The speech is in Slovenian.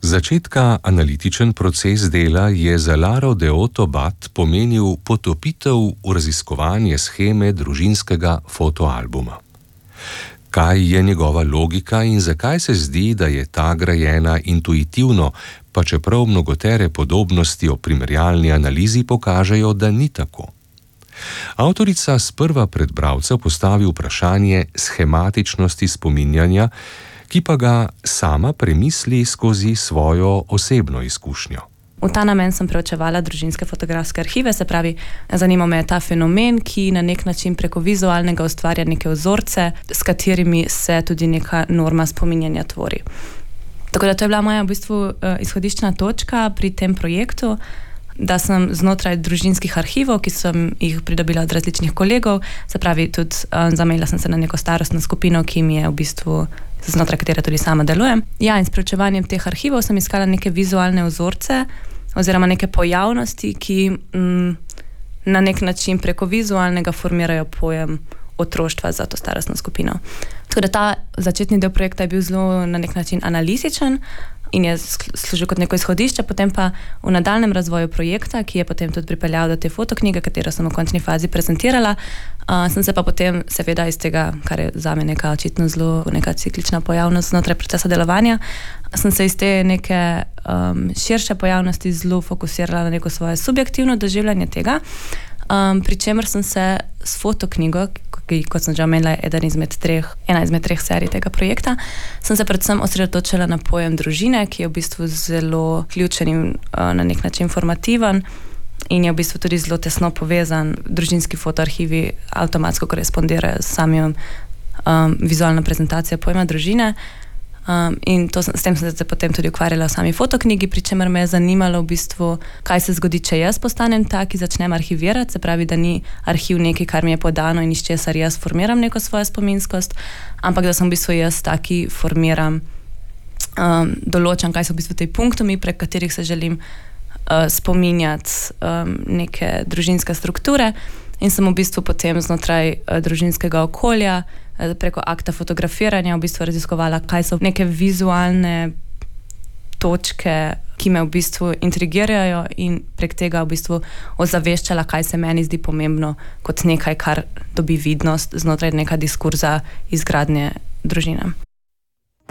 Začetka analitičen proces dela je za Laro Deoto-Bat pomenil potopitev v raziskovanje sheme družinskega fotoalbuma. Kaj je njegova logika in zakaj se zdi, da je ta grajena intuitivno, pa čeprav mnogotere podobnosti o primerjalni analizi pokažejo, da ni tako. Avtorica sprva pred bralca postavi vprašanje shematičnosti spominjanja, ki pa ga sama premisli skozi svojo osebno izkušnjo. V ta namen sem preučevala družinske fotografske arhive, se pravi, zanima me ta fenomen, ki na nek način preko vizualnega ustvarja neke vzorce, s katerimi se tudi neka norma spominjanja tvori. Tako da to je bila moja v bistvu izhodiščna točka pri tem projektu, da sem znotraj družinskih arhivov, ki sem jih pridobila od različnih kolegov, se pravi, tudi zamejila sem se na neko starostno skupino, ki mi je v bistvu znotraj katere tudi sama delujem. Ja, in s preučevanjem teh arhivov sem iskala neke vizualne vzorce oziroma neke pojavnosti, ki na nek način preko vizualnega formirajo pojem otroštva za to starostno skupino. Tako da ta začetni del projekta je bil zelo na nek način analitičen in je služil kot neko izhodišče, potem pa v nadaljnjem razvoju projekta, ki je potem tudi pripeljal do te fotoknjige, katero sem v končni fazi prezentirala, sem se pa potem seveda iz tega, kar je zame neka očitno zelo neka ciklična pojavnost znotraj procesa delovanja, sem se iz te neke širše pojavnosti zelo fokusirala na neko svoje subjektivno doživljanje tega, pri čemer sem se s fotoknjigo, ki, kot sem že omenila, je ena izmed treh serij tega projekta, sem se predvsem osredotočila na pojem družine, ki je v bistvu zelo ključen in na nek način formativen in je v bistvu tudi zelo tesno povezan. Družinski fotoarhivi avtomatsko korespondirajo s samim vizualno prezentacijo pojma družine. In s tem sem se potem tudi ukvarjala v sami fotoknjigi, pri čemer me je zanimalo v bistvu, kaj se zgodi, če jaz postanem ta, ki začnem arhivirati, se pravi, da ni arhiv nekaj, kar mi je podano in iz česar jaz formiram neko svojo spominskost, ampak da sem v bistvu jaz ta, ki formiram, določam, kaj so v bistvu te punktumi, prek katerih se želim spominjati neke družinske strukture in sem v bistvu potem znotraj družinskega okolja preko akta fotografiranja v bistvu raziskovala, kaj so neke vizualne točke, ki me v bistvu intrigirajo in prek tega v bistvu ozaveščala, kaj se meni zdi pomembno kot nekaj, kar dobi vidnost znotraj neka diskurza izgradnje družine.